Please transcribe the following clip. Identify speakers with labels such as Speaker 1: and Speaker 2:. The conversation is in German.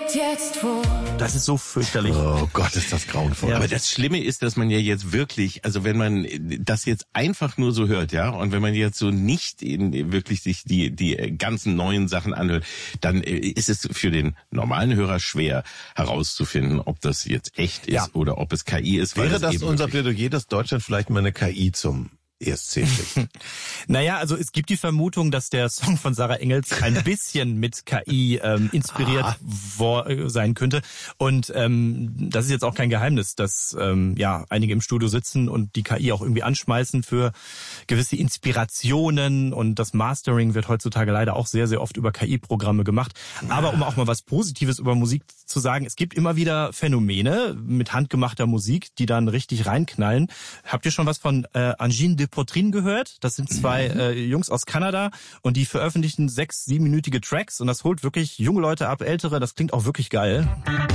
Speaker 1: jetzt vor.
Speaker 2: Das ist so fürchterlich.
Speaker 3: Oh Gott, ist das grauenvoll.
Speaker 4: Aber das Schlimme ist, dass man ja jetzt wirklich, also wenn man das jetzt einfach nur so hört, ja, und wenn man jetzt so nicht wirklich sich die ganzen neuen Sachen anhört, dann ist es für den normalen Hörer schwer herauszufinden, ob das jetzt echt ist oder ob es KI ist.
Speaker 3: Wäre das unser Plädoyer, dass Deutschland vielleicht mal eine KI zum ESC schickt?
Speaker 2: Naja, also es gibt die Vermutung, dass der Song von Sarah Engels ein bisschen mit KI inspiriert sein könnte. Und das ist jetzt auch kein Geheimnis, dass einige im Studio sitzen und die KI auch irgendwie anschmeißen für gewisse Inspirationen. Und das Mastering wird heutzutage leider auch sehr, sehr oft über KI-Programme gemacht. Aber um auch mal was Positives über Musik zu sagen, es gibt immer wieder Phänomene mit handgemachter Musik, die dann richtig reinknallen. Habt ihr schon was von Angine de Poitrine gehört? Das sind zwei Jungs aus Kanada und die veröffentlichen 6-7-minütige Tracks und das holt wirklich junge Leute ab, ältere. Das klingt auch wirklich geil.